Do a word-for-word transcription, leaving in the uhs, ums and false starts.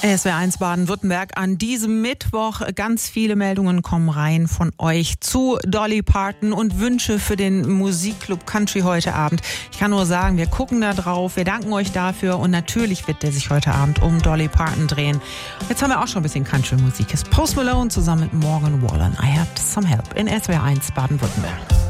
S W R eins Baden-Württemberg an diesem Mittwoch. Ganz viele Meldungen kommen rein von euch zu Dolly Parton und Wünsche für den Musikclub Country heute Abend. Ich kann nur sagen, wir gucken da drauf, wir danken euch dafür und natürlich wird der sich heute Abend um Dolly Parton drehen. Jetzt haben wir auch schon ein bisschen Country-Musik. Ist Post Malone zusammen mit Morgan Wallen. I Have Some Help in S W R eins Baden-Württemberg.